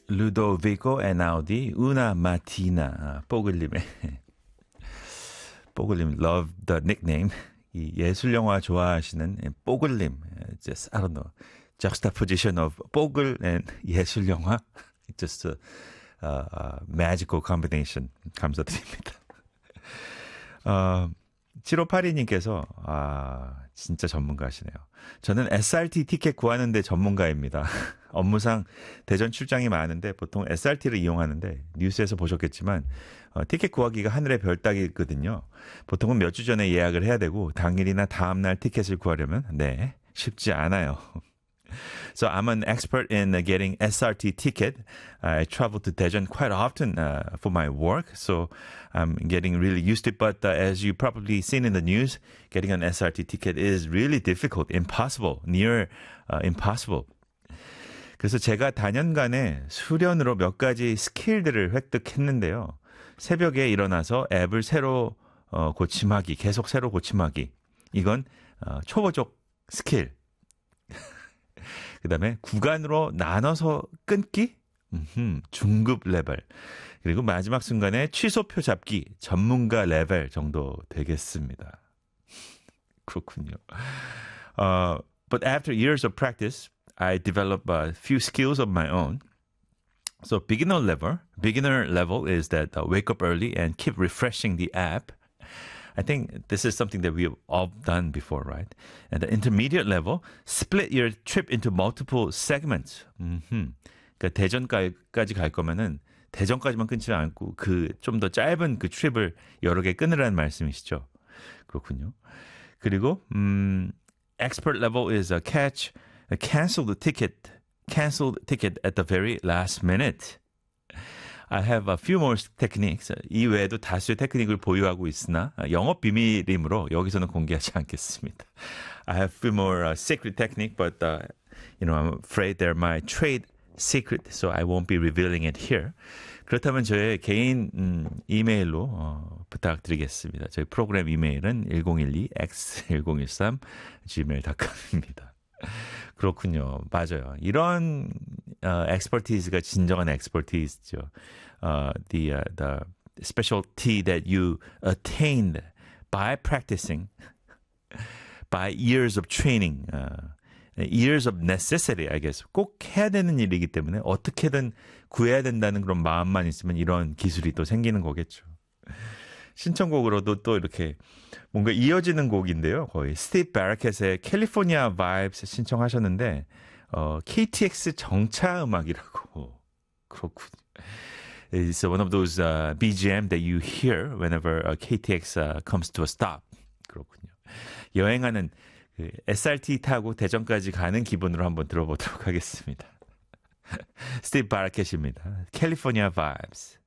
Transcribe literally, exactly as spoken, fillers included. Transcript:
Ludovico Einaudi, Una Mattina. 아, 뽀글님의 뽀글님, love the nickname. 이 예술 영화 좋아하시는 뽀글님. Just, I don't know. Juxtaposition of 뽀글 and 예술 영화. Just a, a, a magical combination. 감사드립니다. 어, 칠오팔이님께서 아 진짜 전문가시네요. 저는 에스알티 티켓 구하는데 전문가입니다. 업무상 대전 출장이 많은데 보통 에스알티를 이용하는데 뉴스에서 보셨겠지만 어, 티켓 구하기가 하늘의 별 따기거든요. 보통은 몇 주 전에 예약을 해야 되고 당일이나 다음날 티켓을 구하려면 네 쉽지 않아요. So I'm an expert in uh, getting S R T ticket. I travel to Daejeon quite often uh, for my work, so I'm getting really used to it. But uh, as you probably seen in the news, getting an S R T ticket is really difficult, impossible, near uh, impossible. 그래서 제가 다년간에 수련으로 몇 가지 스킬들을 획득했는데요. 새벽에 일어나서 앱을 새로 어, 고침하기, 계속 새로 고침하기. 이건 어, 초보적 스킬. 그 다음에 구간으로 나눠서 끊기? 음흠, 중급 레벨. 그리고 마지막 순간에 취소표 잡기, 전문가 레벨 정도 되겠습니다. 그렇군요. Uh, but after years of practice, I developed a few skills of my own. So beginner level, beginner level is that uh, wake up early and keep refreshing the app. I think this is something that we've all done before, right? And the intermediate level, split your trip into multiple segments. 음흠. 그러니까 대전까지 갈 거면은 대전까지만 끊지 않고 그 좀 더 짧은 그 트립을 여러 개 끊으라는 말씀이시죠. 그렇군요. 그리고 음, expert level is a catch, a cancel the ticket, cancel the ticket at the very last minute. I have a few more techniques. 이 외에도 다수의 테크닉을 보유하고 있으나 영업 비밀이므로 여기서는 공개하지 않겠습니다. I have a few more uh, secret technique, but uh, you know, I'm afraid they're my trade secret, so I won't be revealing it here. 그렇다면 저의 개인 음, 이메일로 어, 부탁드리겠습니다. 저희 프로그램 이메일은 일공일이 엑스 일공일삼 지메일 닷컴입니다. 그렇군요. 맞아요. 이런 어, 엑스퍼티즈가 진정한 엑스퍼티즈죠. Uh, the, uh, the specialty that you attained by practicing, by years of training, uh, years of necessity, I guess. 꼭 해야 되는 일이기 때문에 어떻게든 구해야 된다는 그런 마음만 있으면 이런 기술이 또 생기는 거겠죠. 신청곡으로도 또 이렇게 뭔가 이어지는 곡인데요. 거의 스티브 바라켓의 캘리포니아 바이브스 신청하셨는데 어, 케이티엑스 정차 음악이라고. 그렇군요. It's one of those uh, 비지엠 that you hear whenever a 케이티엑스 uh, comes to a stop. 그렇군요. 여행하는 그 에스알티 타고 대전까지 가는 기분으로 한번 들어보도록 하겠습니다. 스티브 바라켓입니다. 캘리포니아 바이브스.